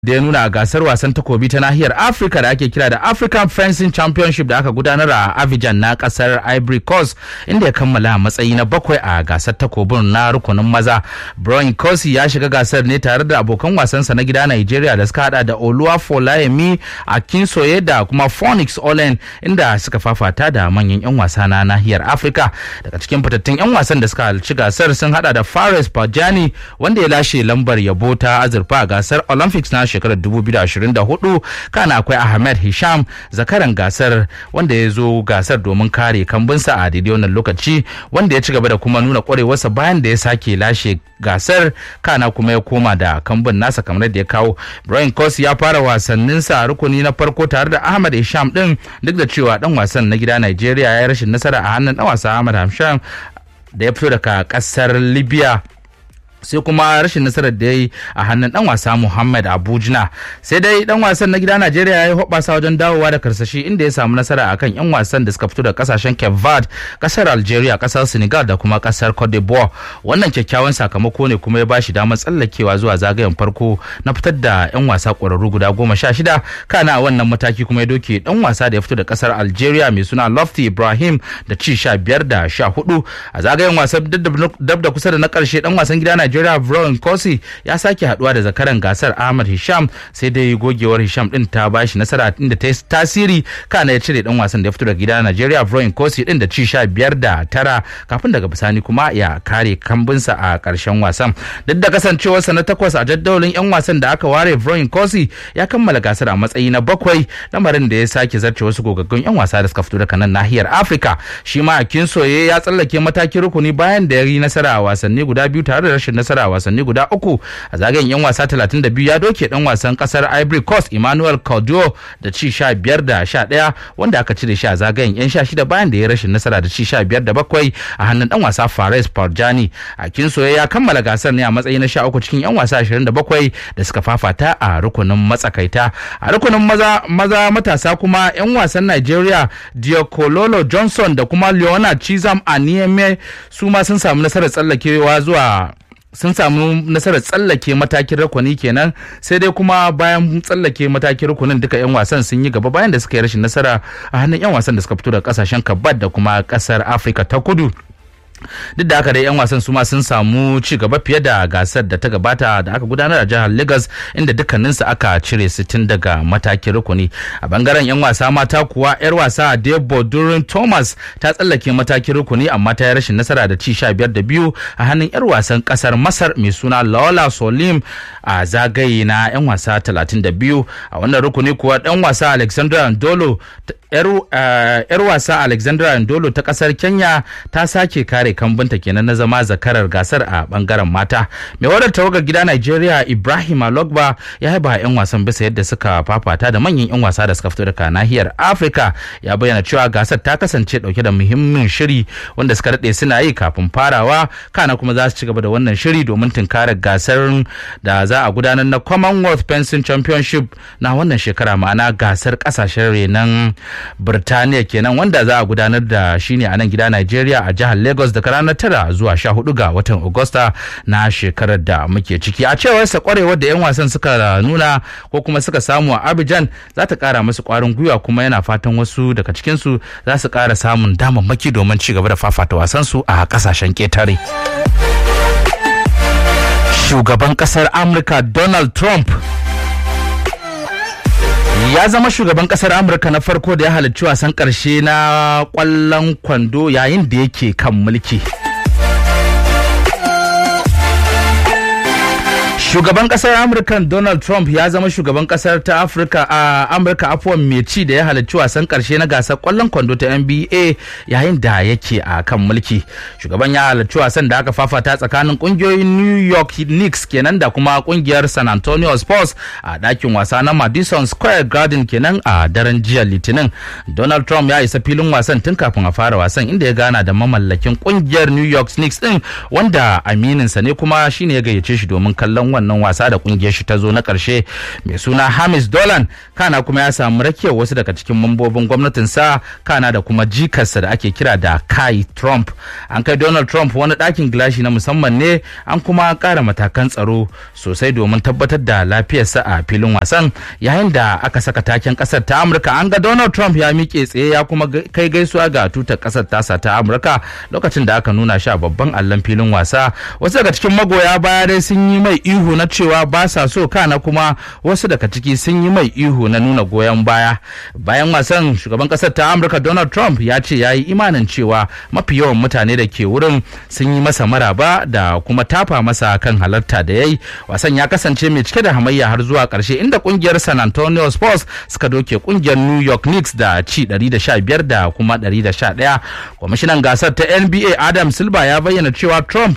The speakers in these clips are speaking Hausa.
da ya nuna a gasar wasan takobi ta nahiyar Afirka da ake kira da African Fencing Championship da aka gudanar a Abidjan na kasar Ivory Coast, inda ya kammala matsayi na 7 a gasar takobin na rukunin maza. Brian Kosi ya shiga gasar ne tare da abokan wasansa na gida Nigeria da suka hada da Oluwafolayemi Akinsoye da kuma Phoenix Olen, inda suka fafata da manyan 'yan wasa na nahiyar Afirka. Daga cikin fitattun 'yan wasan da suka halarci gasar sun hada da Fares Pajani, wanda ya lashe lambar yabo ta azurfa a gasar Olympics na shekarar 2024. Kana akwai Ahmed Hisham, zakaran gasar, wanda ya zo gasar domin kare kambunsa a daidai wannan lokaci, wanda ya ci gaba da kuma nuna kwarewarsa bayan da ya sake lashe gasar, kana kuma ya koma da kambun nasa kamar da ya kawo. Brian Kosi ya fara wasanninsa a rukuni na farko tare da Ahmed Hisham din, duk da cewa dan wasan na gida Nigeria ya yi rashin nasara a hannun dan wasa Ahmed Hisham da ya fito daga kasar Libya, sai kuma rashin nasarar da ya yi a hannun dan wasa Muhammad Abujina. Sai dai dan wasan na gida Najeriya ya yi hoɓasa wajen dawowa da karsashi, inda ya samu nasara akan 'yan wasan da suka fito da kasashen Cape Verde, kasar Algeria, kasar Senegal da kuma kasar Cote d'Ivoire. Wannan kyakkyawan sakamako ne kuma ya bashi damar tsallakewa zuwa zagayen farko na fitar da 'yan wasa ƙwararru guda 16. Kana wannan mataki kuma ya doke dan wasa da ya fito da kasar Algeria mai suna Lofty Ibrahim da ci 15 da 14. A zagayen wasan dab da kusa da na ƙarshe, dan wasan gida Nigeria Brian Kosi ya sake haduwa da zakaran gasar Ahmed Hisham, sai dai gogewar Hisham din ta bashi nasara inda ta yi tasiri, kana ya cire dan wasan da ya fito daga gida Nigeria Brian Kosi din da ci 15 da 9, kafin daga bisani kuma ya kare kambunsa a karshen wasan. Duk da kasancewarsa na 8 a jadawalin 'yan wasan da aka ware, Brian Kosi ya kammala gasar a matsayi na 7, lamarin da ya sake zarce wasu gogaggun 'yan wasa da suka fito daga nan nahiyar Afirka. Shi ma Akinsoye ya tsallake matakin rukuni bayan da ya yi nasara a wasanni guda 2 tare da rashin nasara a wasanni guda 3. A zagayen 'yan wasa 32 ya doke dan wasan kasar Ivory Coast Emmanuel Cordio da ci 15 da 11, wanda aka cire shi a zagayen 'yan 16 bayan da ya rashin nasara da ci 15 da 7 a hannun dan wasa Fares Pajani. Akinsoye ya kammala gasar ne a matsayi na 13 cikin 'yan wasa 27 da suka fafata a rukunin matsakaita. A rukunin maza matasa kuma 'yan wasan Nigeria Diokololo Johnson da kuma Leonard Chizam Anieme su ma sun samu nasarar tsallake matakin rukuni kenan, sai dai kuma bayan tsallake matakin rukunin duka 'yan wasan sun yi gaba bayan da suka yi rashin nasara a hannun 'yan wasan da suka fito daga kasashen Kabad da kuma kasar Afirka ta Kudu. Duk da haka dai 'yan wasan su ma sun samu ci gaba fiye da gasar da ta gabata da aka gudanar a jihar Lagos, inda dukkaninsu aka cire 60 daga matakin rukuni. A bangaren 'yan wasa mata kuwa 'yar wasa Debo Durin Thomas ta tsallake matakin rukuni, amma ta yi rashin nasara da ci 15 da 2 a hannun 'yar wasan kasar Masar mai suna Lola Solim a zagaye na 'yan wasa 32. A wannan rukuni kuwa dan wasa Alexandra Ndolo, 'yar wasa Alexandra Ndolo ta kasar Kenya, ta sake kare kambunta kenan na zama zakarar gasar a bangaren mata. Mai wadar tawagar gida Nigeria Ibrahim Alogba ya haiba 'yan wasan bisa yadda suka fafata da manyan 'yan wasa da suka fito daga nahiyar Afirka. Ya bayyana cewa gasar ta kasance dauke da muhimmin shiri wanda suka daɗe suna yi kafin farawa, kana kuma za su ci gaba da wannan shiri domin tunkarar gasar da za a gudanar na Commonwealth Fencing Championship na wannan shekara, ma'ana gasar kasashen renon Birtaniya kenan, wanda za a gudanar da shi ne a nan gida Nigeria a jihar Lagos daga ranar 9 zuwa 14 ga watan Agusta na shekarar da muke ciki. A cewar sa kwarewar da 'yan wasan suka nuna ko kuma suka samu a Abidjan za ta kara musu kwarin gwiwa, kuma yana fatan wasu daga cikin su za su kara samun damammaki domin ci gaba da fafata wasan su a kasashen ketare. Shugaban kasar Amurka Donald Trump ya zama shugaban kasar Amurka na farko da ya halarci wasan karshe na kwallon kwando yayin da yake kan mulki. Shugaban kasar Amurka Donald Trump ya zama shugaban kasar ta Amurka afuwan mai ci da ya halarci wasan karshe na gasar kwallon kwando ta NBA yayin da yake a kan mulki. Shugaban ya halarci wasan da aka fafata tsakanin kungiyoyin New York Knicks kenan da kuma kungiyar San Antonio Spurs a dakin wasa na Madison Square Garden kenan a daren jiya Litinin. Donald Trump ya isa filin wasan tun kafin a fara wasan, inda ya gana da mamallakin kungiyar New York Knicks din, wanda amininsa ne kuma shine ya gayyace shi domin kallon wannan wasa da kungiyar shi ta zo na karshe mai suna Hamis Dolan, kana kuma ya samu rakiyar wasu daga cikin mambobin gwamnatin sa, kana da kuma jikarsa da ake kira da Kai Trump. An kai Donald Trump wani ɗakin gilashi na musamman ne, an kuma ƙara matakan tsaro sosai domin tabbatar da lafiyarsa a filin wasan. Yayin da aka saka taken ƙasar ta Amurka, an ga Donald Trump ya miƙe tsaye ya kuma kai gaisuwa ga tutar ƙasar tasa ta Amurka lokacin da aka nuna shi a babban allon filin wasa. Wasu daga cikin magoya baya dai sun yi mai ihu na cewa ba sa so, kana kuma wasu daga ciki sun yi mai ihu na nuna goyon baya. Bayan wasan, shugaban ƙasar ta Amurka Donald Trump ya ce ya yi imanin cewa mafi yawan mutane da ke wurin sun yi masa maraba da kuma tafa masa kan halarta da ya yi. Wasan ya kasance mai cike da hamayya har zuwa ƙarshe, inda ƙungiyar San Antonio Spurs suka doke ƙungiyar New York Knicks da ci 115 da kuma 111. Kwamishinan gasar ta NBA Adam Silver ya bayyana cewa Trump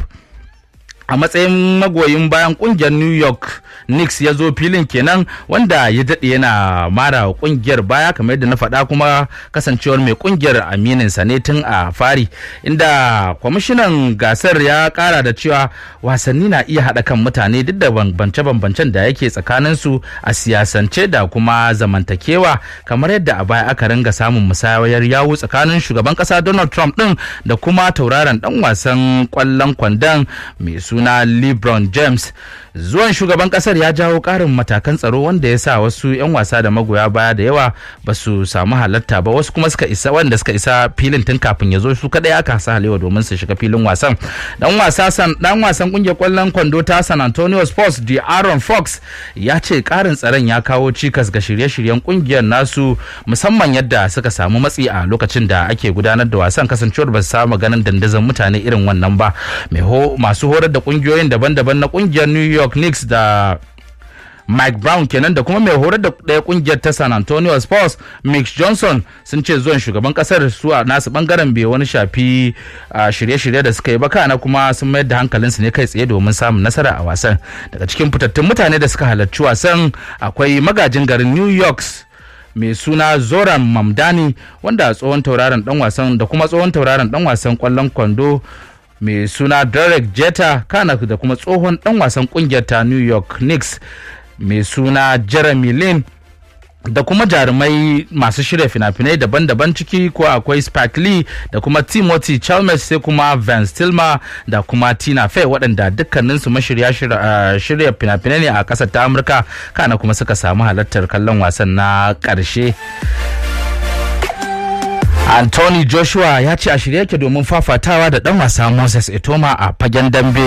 a matsayin magoyin bayan kungiyar New York Knicks ya zo filin kenan, wanda ya daɗe yana mara kungiyar baya kamar yadda na faɗa, kuma kasancewar mai kungiyar amininsa ne tun a fari, inda kwamishinan gasar ya ƙara da cewa wasanni na iya haɗa kan mutane duk da bambance-bambancen da yake tsakaninsu a siyasance da kuma zamantakewa, kamar yadda a baya aka ringa samun musayar yawu tsakanin shugaban ƙasa Donald Trump ɗin da kuma tauraron ɗan wasan ƙwallon kwandon mai suna LeBron James. Zuwan shugaban kasar ya jawo karin matakan tsaro, wanda ya sa wasu 'yan wasa da magoya baya da yawa ba su samu halatta ba, wasu kuma suka isa filin tun kafin ya zo, su kadai aka sa halewa domin su shiga filin wasan. Dan wasan kungiyar kwallon kwando ta San Antonio Spurs De'Aaron Fox ya ce karin tsaron ya kawo cikas ga shirye-shiryen kungiyar nasu, musamman yadda suka samu matsi a lokacin da ake gudanar da wasan, kasancewar ba su samu ganin dandazon mutane irin wannan ba. Masu horar da kungiyoyin daban-daban na kungiyar New York Knicks da Mike Brown kenan, da kuma mai horar da ɗaya kungiyar ta San Antonio Spurs Mitch Johnson, sun ce zuwan shugaban kasar su a nasu bangaren bai wani shafi shirye-shirye da suka yi ba, kana kuma sun mayar da hankalinsu ne kai tsaye domin samun nasara a wasan. Daga cikin fitattun mutane da suka halarci wasan akwai magajin garin New York mai suna Zoran Mamdani, wanda tsohon tauraron dan wasan da kuma tsohon tauraron dan wasan kwallon kwando mai suna Derek Jeter, kana da kuma tsohon dan wasan kungiyar ta New York Knicks mai suna Jeremy Lin, da kuma jarumai masu shirya fina-finai daban-daban, ciki ko akwai Spike Lee da kuma Timothy Chalamet, sai kuma Van Stillmer da kuma Tina Fey, waɗanda dukkaninsu mashirya shirya fina-finai ne a ƙasar ta Amurka, kana kuma suka samu halartar kallon wasan na ƙarshe. Anthony Joshua ya ce a shirye yake domin fafatawa da ɗan wasa Moses Etoma a fagen dambe.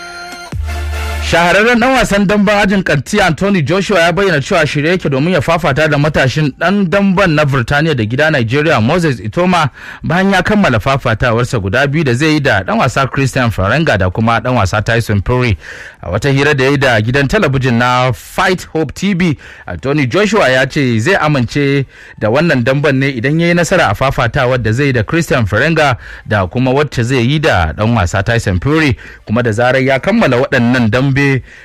Shahararren dan wasan damben ajin kanti Anthony Joshua ya bayyana cewa shirye yake domin ya fafata da matashin dan damben na Birtaniya da gida Nigeria Moses Etoma bayan ya kammala fafatawarsa guda biyu da zai yi da dan wasa Christian Ferenga da kuma dan wasa Tyson Fury. A wata hira da ya yi da gidan talabijin na Fight Hope TV, Anthony Joshua ya ce zai amince da wannan damben ne idan ya yi nasara a fafatawar da zai yi da Christian Ferenga da kuma wacce zai yi da dan wasa Tyson Fury, kuma da zarar ya kammala waɗannan dambe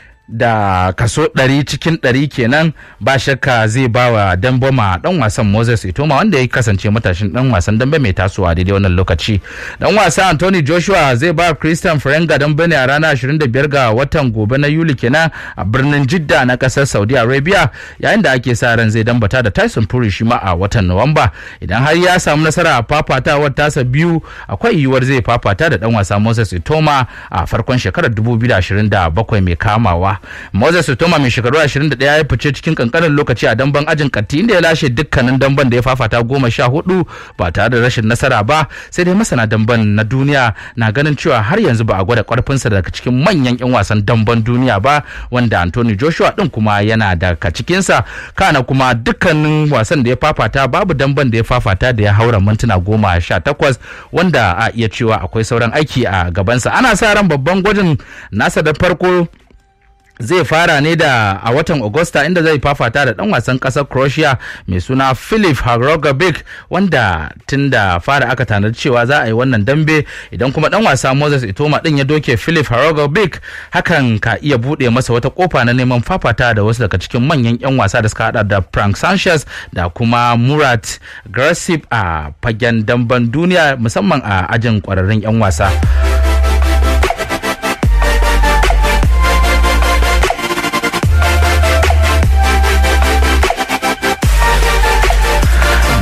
da kaso 100 cikin 100 kenan, ba shakka zai ba wa dambe ma dan wasan Moses Etoma, wanda ya kasance matashin dan wasan dambe mai tasowa daidai wannan lokaci. Dan wasa Anthony Joshua zai ba Christian Ferenga dambe ne a ranar 25 ga watan gobe na Yuli kenan a birnin Jidda na kasar Saudi Arabia, yayin da ake sa ran zai dambata da Tyson Fury shi ma a watan Nuwamba. Idan har ya samu nasara a fafatawar tasa biyu, akwai yiwuwar zai fafata da dan wasa Moses Etoma a farkon shekarar 2027 mai kamawa. Moses Etoma mai shekaru 21 ya fice cikin kankanin lokaci a damben ajin kanti, inda ya lashe dukkanin damben da ya fafata 14 ba tare da rashin nasara ba, sai dai masana damben na duniya na ganin cewa har yanzu ba a gwada karfinsa daga cikin manyan 'yan wasan damben duniya ba, wanda Anthony Joshua din kuma yana daga cikinsa. Kana kuma dukkanin wasan da ya fafata babu damben da ya fafata da ya haura mintuna 18, wanda a iya cewa akwai sauran aiki a gabansa. Ana sa ran babban gwajin nasa da farko zai fara ne da a watan Agusta, inda zai fafata da dan wasan kasar Croatia mai suna Filip Hrgovic, wanda tun da fara aka tanar cewa za a yi wannan dambe. Idan kuma dan wasa Moses Etoma din ya doke Filip Hrgovic, hakan ka iya bude masa wata kofa na neman fafata da wasu daga cikin manyan 'yan wasa da suka hada da Frank Sanchez da kuma Murat Grasip a fagen damben duniya, musamman a ajin kwararrun 'yan wasa.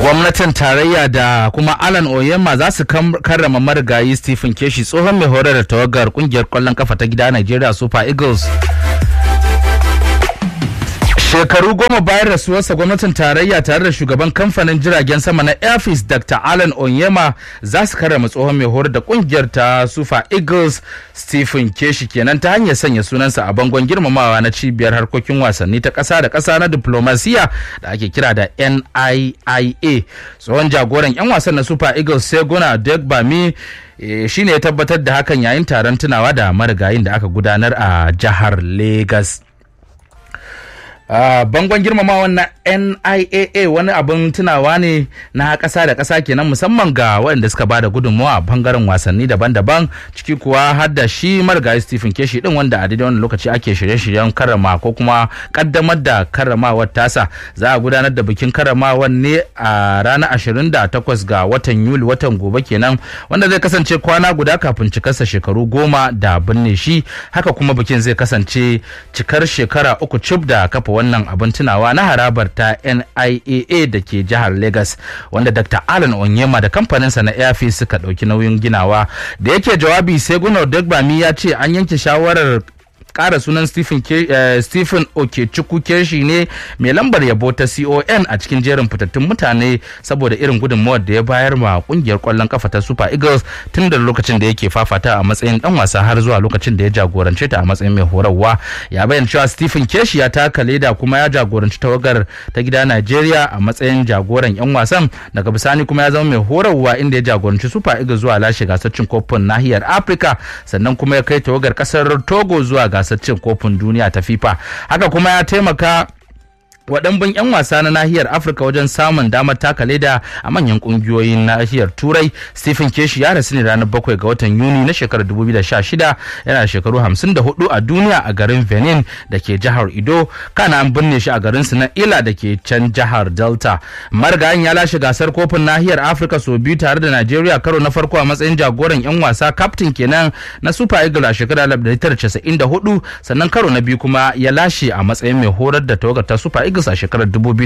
Gwamnatin tarayya da kuma Alan Oyema za su karrama marigayi Stephen Keshi, tsohon mai horar da tawagar kungiyar kwallon kafa ta gida Nigeria Super Eagles. Shekaru 10 bayan rasuwarsa, gwamnatin tarayya tare da shugaban kamfanin jiragen sama na Airpeace Dr. Alan Onyema za su karrama tsohon mai horar da kungiyar ta Super Eagles Stephen Keshi kenan ta hanyar sanya sunansa a bangon girmamawa na cibiyar harkokin wasanni ta ƙasa da ƙasa na diplomasiya da ake kira da NIIA. Tsohon jagoran 'yan wasan na Super Eagles Seguna Degbami shi ne ya tabbatar da hakan yayin taron tunawa da marigayin da aka gudanar a jihar Lagos. Bangon girmamawa na NIAA wani abin tunawa ne na ƙasa da ƙasa kenan, musamman ga waɗanda suka bada gudunmawa a bangaren wasanni daban-daban, ciki kuwa har da shi marigayi Stephen Keshi din, wanda a daidai wani lokaci ake shirye-shiryen karrama ko kuma kaddamar da karramawar tasa. Za a gudanar da bikin karramawar ne a ranar 28 ga watan Yuli, watan gobe kenan, wanda zai kasance kwana guda kafin cikarsa shekaru 10 da binne shi. Haka kuma bikin zai kasance cikar shekara 3 cif da kafa wannan abin tunawa na harabar ta NIAA da ke jihar Lagos, wanda Dr. Alan Onyema da kamfaninsa na Airpeace suka ɗauki nauyin ginawa. Da yake jawabi, Seguna Degbami ya ce an yanke shawarar ƙara sunan Stephen Okechukwu Keshi ne mai lambar yabo ta CON a cikin jerin fitattun mutane saboda irin gudunmawar da ya bayar ma kungiyar kwallon kafa ta Super Eagles tun da lokacin da yake fafata a matsayin dan wasa har zuwa lokacin da ya jagorance ta a matsayin mai horarwa. Ya bayyana cewa Stephen Keshi ya taka leda kuma ya jagoranci tawagar ta gida Nigeria a matsayin jagoran 'yan wasan, daga bisani kuma ya zama mai horarwa inda ya jagoranci Super Eagles zuwa lashe gasar cin kofin nahiyar Afirka, sannan kuma ya kai tawagar kasar Togo zuwa gasar cin kofin duniya ta FIFA. Haka kuma ya taimaka waɗannan 'yan wasa na nahiyar Afirka wajen samun damar taka leda a manyan ƙungiyoyin nahiyar Turai. Stephen Keshi ya rasu ne ranar 7 ga watan Yuni na shekarar 2016, yana da shekaru 54 a duniya a garin Benin da ke jihar Edo, kana an binne shi a garin su na Ila da ke can jihar Delta. Marigayin ya lashe gasar kofin nahiyar Afirka sau biyu tare da Nigeria, karo na farko a matsayin jagoran 'yan wasa captain kenan na Super Eagles a shekarar 1994, sannan karo na biyu kuma ya lashe a matsayin mai horar da tawagar ta Super Eagles a shekarar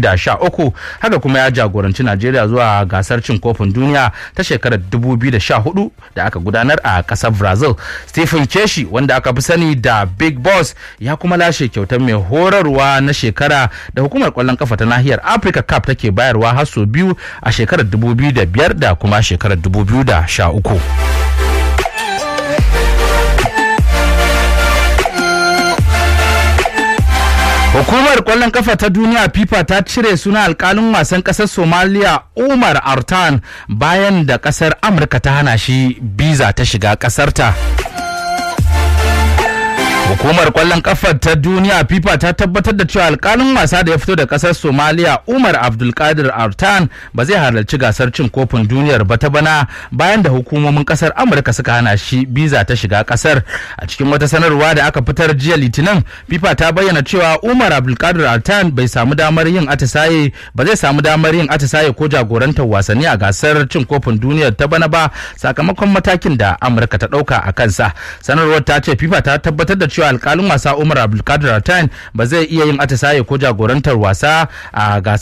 2013. Haka kuma ya jagoranci Najeriya zuwa gasar cin kofin duniya ta shekarar 2014 da aka gudanar a kasar Brazil. Stephen Keshi, wanda aka fi sani da Big Boss, ya kuma lashe kyautar mai horarwa na shekara da hukumar kwallon kafa ta nahiyar Africa Cup take bayarwa har sau biyu a shekarar 2005 da kuma shekarar 2013. Hukumar kwallon kafa ta duniya FIFA ta cire suna alkalin wasan kasar Somalia Umar Artan bayan da kasar Amurka ta hana shi biza ta shiga kasarta. Hukumar kwallon kafar ta duniya FIFA ta tabbatar da cewa alkalin wasa da ya fito da kasar Somalia Umar Abdulkadir Artan ba zai halarci gasar cin kofin duniyar ba ta bana, bayan da hukumomin kasar Amurka suka hana shi biza ta shiga kasar. A cikin wata sanarwa da aka fitar jiya Litinin, FIFA ta bayyana cewa Umar Abdulkadir Artan bai samu damar yin atisaye ko jagorantar wasanni a gasar cin kofin duniyar ta bana ba, sakamakon matakin da Amurka ta dauka a kansa. Sanarwar ta ce FIFA ta tabbatar da cewa alkalin wasa Umar Abdulkadir Artan ba zai iya yin atisaye ko jagorantar wasa a gasar